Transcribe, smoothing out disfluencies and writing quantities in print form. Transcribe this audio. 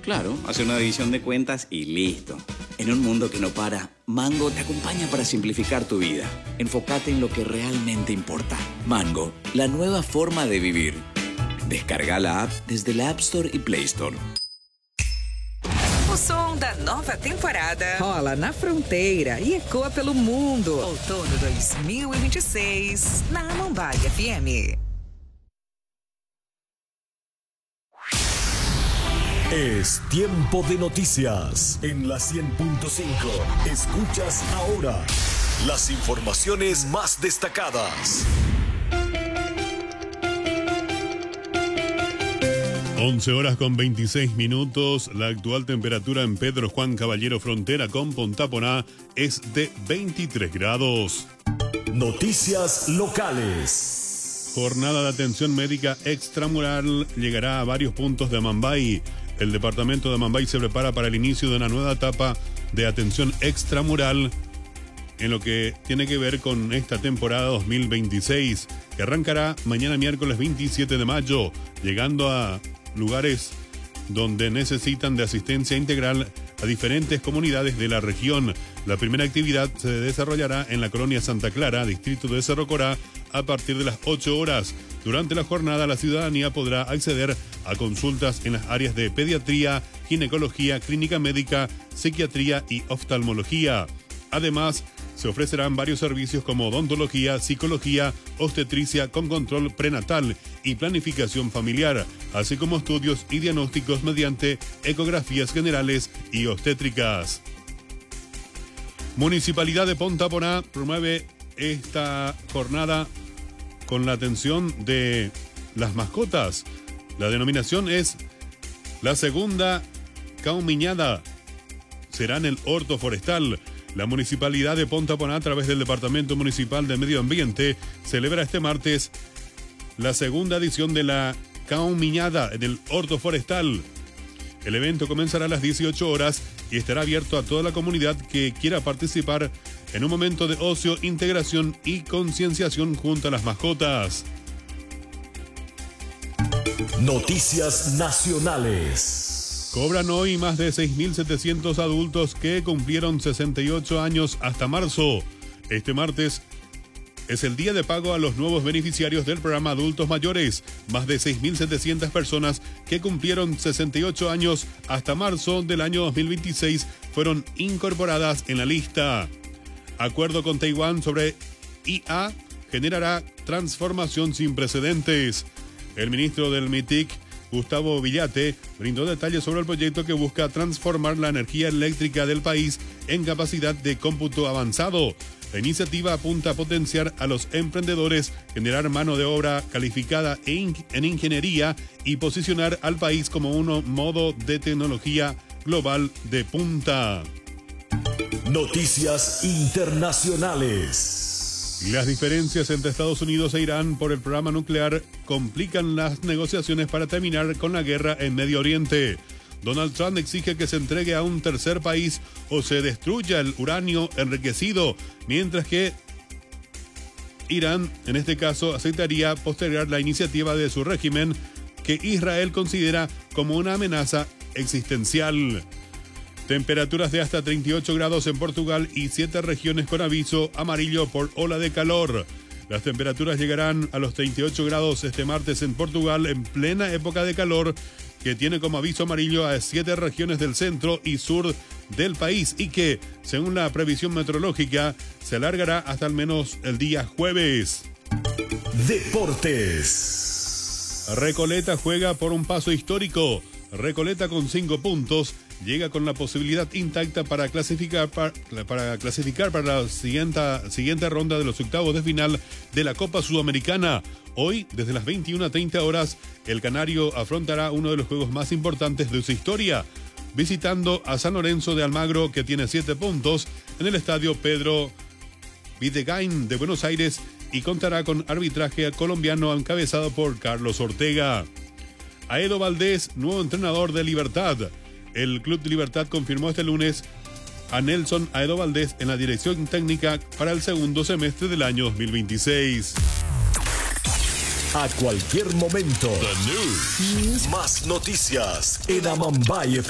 Claro, hacer una división de cuentas y listo. En un mundo que no para, Mango te acompaña para simplificar tu vida. Enfócate en lo que realmente importa. Mango, la nueva forma de vivir. Descarga la app desde la App Store e Play Store. O som da nova temporada rola na fronteira e ecoa pelo mundo. Outono 2026, na Mumbai FM. Es tiempo de noticias en la 100.5. Escuchas ahora las informaciones más destacadas. 11:26. La actual temperatura en Pedro Juan Caballero frontera con Pontaponá es de 23 grados. Noticias locales. Jornada de atención médica extramural llegará a varios puntos de Mambay. El departamento de Mambay se prepara para el inicio de una nueva etapa de atención extramural en lo que tiene que ver con esta temporada 2026, que arrancará mañana miércoles 27 de mayo, llegando a lugares donde necesitan de asistencia integral a diferentes comunidades de la región. La primera actividad se desarrollará en la colonia Santa Clara, distrito de Cerro Corá, a partir de las 8 horas. Durante la jornada, la ciudadanía podrá acceder a consultas en las áreas de pediatría, ginecología, clínica médica, psiquiatría y oftalmología. Además, se ofrecerán varios servicios como odontología, psicología, obstetricia con control prenatal y planificación familiar, así como estudios y diagnósticos mediante ecografías generales y obstétricas. Municipalidad de Pontaponá promueve esta jornada con la atención de las mascotas. La denominación es la segunda caumiñada. Será en el Horto Forestal. La Municipalidad de Pontaponá, a través del Departamento Municipal de Medio Ambiente, celebra este martes la segunda edición de la caumiñada en el Horto Forestal. El evento comenzará a las 18 horas y estará abierto a toda la comunidad que quiera participar en un momento de ocio, integración y concienciación junto a las mascotas. Noticias nacionales. Cobran hoy más de 6.700 adultos que cumplieron 68 años hasta marzo. Este martes es el día de pago a los nuevos beneficiarios del programa Adultos Mayores. Más de 6.700 personas que cumplieron 68 años hasta marzo del año 2026 fueron incorporadas en la lista. Acuerdo con Taiwán sobre IA generará transformación sin precedentes. El ministro del MITIC, Gustavo Villate, brindó detalles sobre el proyecto que busca transformar la energía eléctrica del país en capacidad de cómputo avanzado. La iniciativa apunta a potenciar a los emprendedores, generar mano de obra calificada en ingeniería y posicionar al país como un modo de tecnología global de punta. Noticias internacionales. Las diferencias entre Estados Unidos e Irán por el programa nuclear complican las negociaciones para terminar con la guerra en Medio Oriente. Donald Trump exige que se entregue a un tercer país o se destruya el uranio enriquecido, mientras que Irán, en este caso, aceptaría postergar la iniciativa de su régimen que Israel considera como una amenaza existencial. Temperaturas de hasta 38 grados en Portugal y 7 regiones con aviso amarillo por ola de calor. Las temperaturas llegarán a los 38 grados este martes en Portugal en plena época de calor, que tiene como aviso amarillo a 7 regiones del centro y sur del país y que, según la previsión meteorológica, se alargará hasta al menos el día jueves. Deportes. Recoleta juega por un paso histórico. Recoleta con 5 puntos llega con la posibilidad intacta para clasificar para la siguiente ronda de los octavos de final de la Copa Sudamericana. Hoy, desde las 21:30 horas, el Canario afrontará uno de los juegos más importantes de su historia, visitando a San Lorenzo de Almagro, que tiene 7 puntos, en el estadio Pedro Videgain de Buenos Aires y contará con arbitraje colombiano encabezado por Carlos Ortega. Aedo Valdés, nuevo entrenador de Libertad. El Club de Libertad confirmó este lunes a Nelson Aedo Valdés en la dirección técnica para el segundo semestre del año 2026. A cualquier momento. The News. Más noticias en Amambay